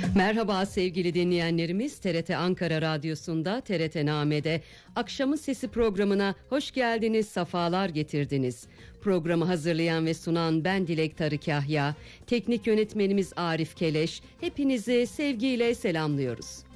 Merhaba sevgili dinleyenlerimiz, TRT Ankara Radyosu'nda TRT Name'de Akşamın Sesi programına hoş geldiniz, safalar getirdiniz. Programı hazırlayan ve sunan ben Dilek Tarıkahya, teknik yönetmenimiz Arif Keleş, hepinizi sevgiyle selamlıyoruz.